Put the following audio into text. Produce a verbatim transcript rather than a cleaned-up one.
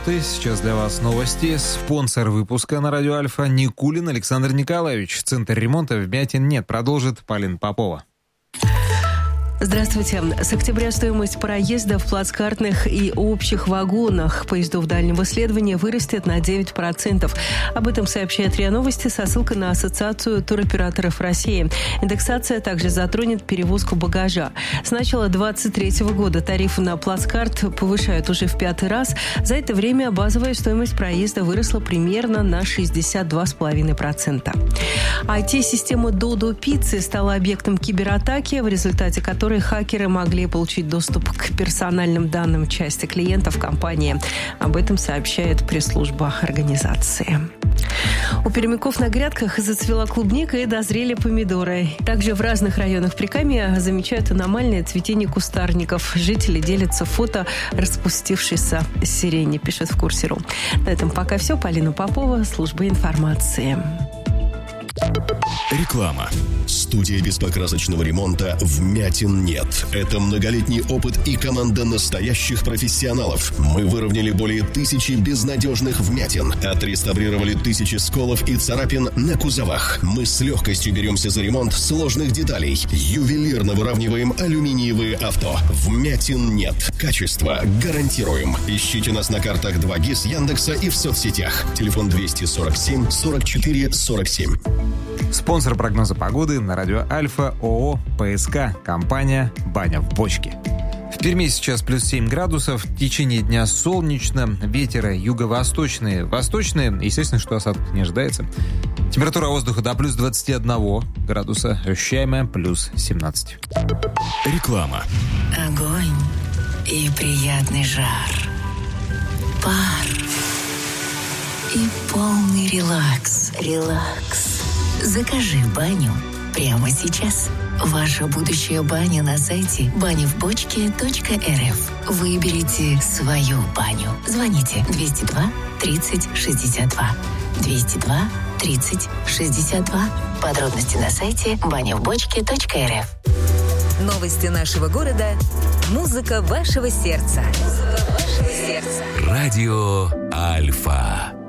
Сейчас для вас новости. Спонсор выпуска на радио Альфа — Никулин Александр Николаевич. Центр ремонта «Вмятин нет». Продолжит Полина Попова. Здравствуйте. С октября стоимость проезда в плацкартных и общих вагонах поездов дальнего следования вырастет на девять процентов. Об этом сообщает РИА Новости со ссылкой на Ассоциацию туроператоров России. Индексация также затронет перевозку багажа. С начала двадцать третьего года тарифы на плацкарт повышают уже в пятый раз. За это время базовая стоимость проезда выросла примерно на шестьдесят два целых пять десятых процента. ай ти-система Dodo Pizza стала объектом кибератаки, в результате которой хакеры могли получить доступ к персональным данным части клиентов компании. Об этом сообщает пресс-служба организации. У пермяков на грядках зацвела клубника и дозрели помидоры. Также в разных районах Прикамья замечают аномальное цветение кустарников. Жители делятся фото распустившейся сирени, пишет в Курсе.ру. На этом пока все. Полина Попова, служба информации. Реклама. Студия беспокрасочного ремонта «Вмятин нет». Это многолетний опыт и команда настоящих профессионалов. Мы выровняли более тысячи безнадежных вмятин, отреставрировали тысячи сколов и царапин на кузовах. Мы с легкостью беремся за ремонт сложных деталей. Ювелирно выравниваем алюминиевые авто. «Вмятин нет». Качество гарантируем. Ищите нас на картах два гис Яндекса и в соцсетях. Телефон двести сорок семь сорок четыре сорок семь. Спонсор прогноза погоды на радио Альфа — ООО «ПСК», компания «Баня в бочке». В Перми сейчас плюс семь градусов, в течение дня солнечно, ветер юго-восточный, восточный, естественно, что осадков не ожидается. Температура воздуха до плюс двадцать один градуса, ощущаемая плюс семнадцать. Реклама. Огонь и приятный жар, пар и полный релакс. Релакс. Закажи баню прямо сейчас. Ваша будущая баня на сайте баня в бочке точка эр эф. Выберите свою баню. Звоните двести два тридцать шестьдесят два. двести два тридцать шестьдесят два. Подробности на сайте баня в бочке точка эр эф. Новости нашего города. Музыка вашего сердца. Музыка вашего сердца. Радио Альфа.